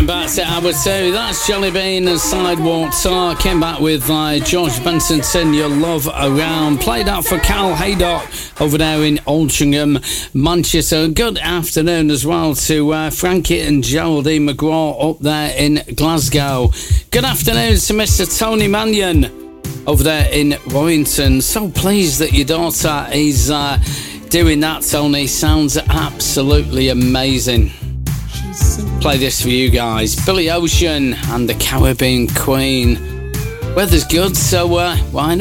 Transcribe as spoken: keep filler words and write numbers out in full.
Going back to hour two, that's Johnny Bean and Sidewalk Tour. Came back with uh, George Bensonton, Your Love Around. Played out for Carl Haydock over there in Altrincham, Manchester. Good afternoon as well to uh, Frankie and Geraldine McGraw up there in Glasgow. Good afternoon to Mister Tony Mannion over there in Warrington. So pleased that your daughter is uh, doing that, Tony. Sounds absolutely amazing. Play this for you guys. Billy Ocean and the Caribbean Queen. Weather's good, so uh, why not?